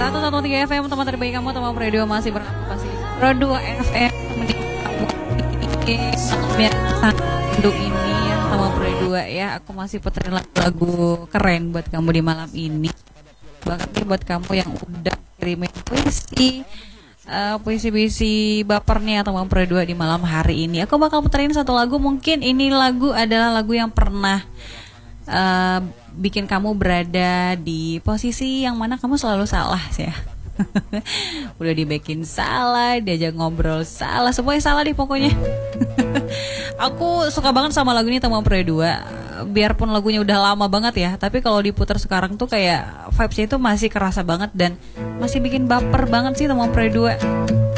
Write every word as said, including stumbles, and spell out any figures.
seratus satu koma tiga F M, teman terbaik kamu, teman radio masih beroperasi Pro dua F M Minggu ini ya, teman Pro dua ya. Aku masih puterin lagu-lagu keren buat kamu di malam ini. Banget nih buat kamu yang udah kirimin puisi uh, puisi-puisi bapernya teman Pro dua di malam hari ini. Aku bakal puterin satu lagu, mungkin ini lagu adalah lagu yang pernah uh, bikin kamu berada di posisi yang mana kamu selalu salah sih ya. Udah dibikin salah, diajak ngobrol salah, semuanya salah deh pokoknya. Aku suka banget sama lagu ini teman Pro dua. Biarpun lagunya udah lama banget ya, tapi kalau diputar sekarang tuh kayak vibes-nya itu masih kerasa banget dan masih bikin baper banget sih teman Pro dua.